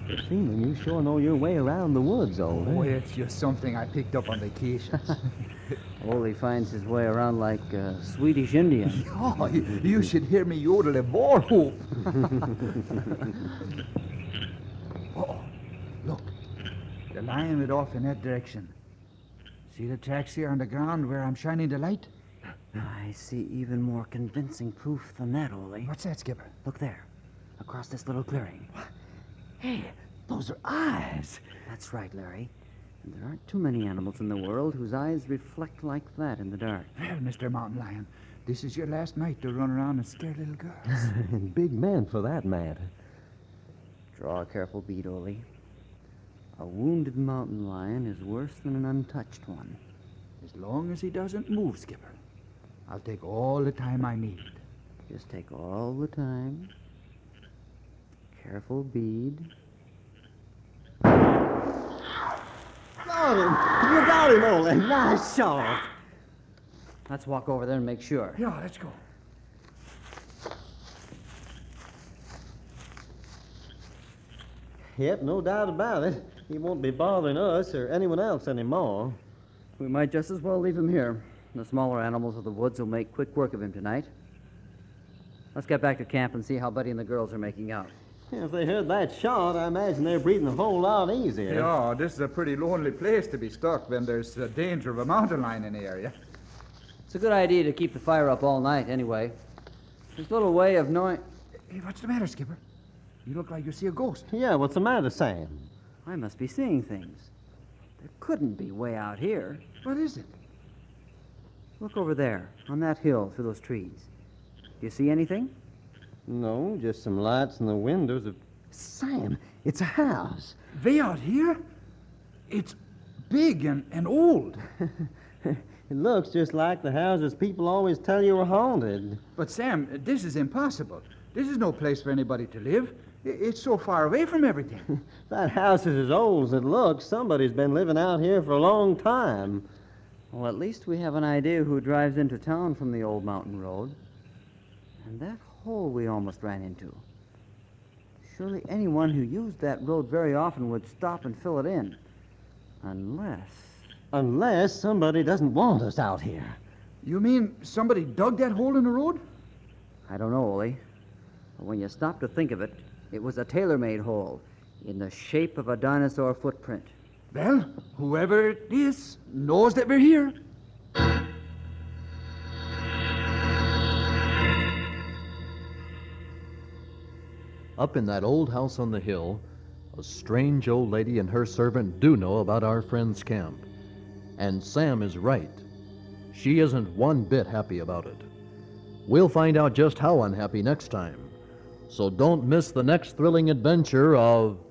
Seaman, you sure know your way around the woods, Oh, Ole. it's just something I picked up on vacations. Ole finds his way around like a Swedish Indian. Oh, you should hear me yodel a war whoop. Oh, look. The lion went off in that direction. See the tracks here on the ground where I'm shining the light? I see even more convincing proof than that, Ole. What's that, Skipper? Look there, across this little clearing. Hey, those are eyes. That's right, Larry. And there aren't too many animals in the world whose eyes reflect like that in the dark. Well, Mr. Mountain Lion, this is your last night to run around and scare little girls. Big man for that matter. Draw a careful bead, Ole. A wounded mountain lion is worse than an untouched one. As long as he doesn't move, Skipper, I'll take all the time I need. Just take all the time. Careful bead. Got him! You got him, Ole. Nice shot. Let's walk over there and make sure. Yeah, let's go. Yep, no doubt about it. He won't be bothering us or anyone else anymore. We might just as well leave him here. The smaller animals of the woods will make quick work of him tonight. Let's get back to camp and see how Buddy and the girls are making out. If they heard that shot, I imagine they're breathing a whole lot easier. Yeah, this is a pretty lonely place to be stuck when there's a danger of a mountain lion in the area. It's a good idea to keep the fire up all night, anyway. There's little way of knowing... Hey, what's the matter, Skipper? You look like you see a ghost. Yeah, what's the matter, Sam? I must be seeing things. There couldn't be way out here. What is it? Look over there, on that hill through those trees. Do you see anything? No, just some lights in the windows of... Sam, it's a house. Way out here? It's big and old. It looks just like the houses people always tell you are haunted. But, Sam, this is impossible. This is no place for anybody to live. It's so far away from everything. That house is as old as it looks. Somebody's been living out here for a long time. Well, at least we have an idea who drives into town from the old mountain road. And that hole we almost ran into. Surely anyone who used that road very often would stop and fill it in. Unless somebody doesn't want us out here. You mean somebody dug that hole in the road? I don't know, Ole. But when you stop to think of it, it was a tailor-made hole in the shape of a dinosaur footprint. Well, whoever it is knows that we're here. Up in that old house on the hill, a strange old lady and her servant do know about our friend's camp. And Sam is right. She isn't one bit happy about it. We'll find out just how unhappy next time. So don't miss the next thrilling adventure of